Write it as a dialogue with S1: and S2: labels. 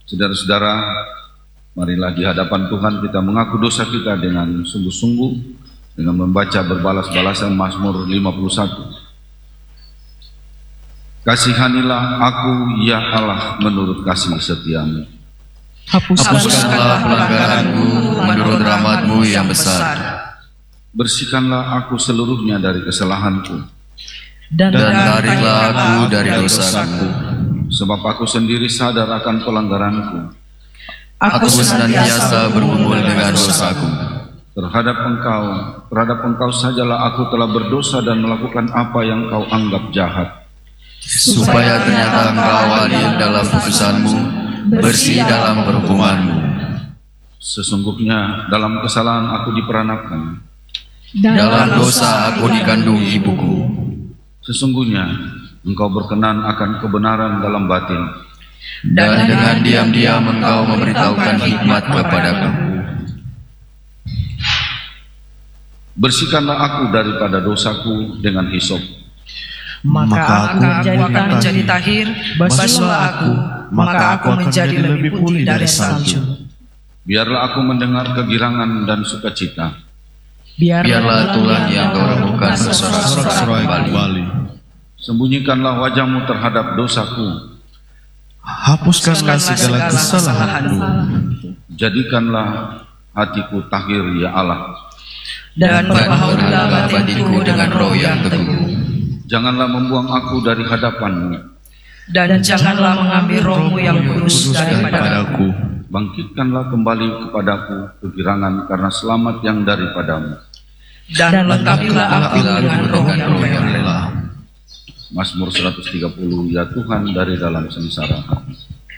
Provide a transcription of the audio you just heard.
S1: Saudara-saudara, marilah di hadapan Tuhan kita mengaku dosa kita dengan sungguh-sungguh dengan membaca berbalas-balasan Mazmur 51. Kasihanilah aku ya Allah menurut kasih setiamu.
S2: Hapuskanlah pelanggaranku menurut rahmat-Mu yang besar.
S1: Bersihkanlah aku seluruhnya dari kesalahanku,
S2: dan tariklah aku dari dosaku.
S1: Sebab aku sendiri sadar akan pelanggaranku.
S2: Aku senantiasa bergumul dengan dosaku.
S1: Terhadap engkau sajalah aku telah berdosa dan melakukan apa yang kau anggap jahat.
S2: Supaya ternyata engkau adil dalam putusan-Mu, bersih dalam perhukuman-Mu.
S1: Sesungguhnya dalam kesalahan aku diperanakan,
S2: dalam dosa aku dikandung ibuku.
S1: Sesungguhnya engkau berkenan akan kebenaran dalam batin,
S2: dan dengan diam-diam engkau memberitahukan hikmat kepadaku.
S1: Bersihkanlah aku daripada dosaku dengan hisop,
S3: maka aku akan menjadi tahir. Basuhlah aku, maka aku menjadi lebih putih dari salju.
S1: Biarlah aku mendengar kegirangan dan sukacita.
S2: Biarlah tulang yang kau remukkan bersorak-sorai kembali.
S1: Sembunyikanlah wajah-Mu terhadap dosaku,
S4: hapuskanlah segala kesalahanku.
S1: Jadikanlah hatiku tahir ya Allah,
S3: dan perbaharulah
S2: batinku dengan roh yang teguh.
S1: Janganlah membuang aku dari hadapan-Mu,
S3: dan janganlah mengambil roh-Mu yang kudus daripada aku.
S1: Bangkitkanlah kembali kepadaku kegirangan karena selamat yang daripada-Mu,
S3: dan lengkapilah aku dengan roh yang rela.
S1: Mazmur 130. Ya Tuhan, dari dalam sengsara hati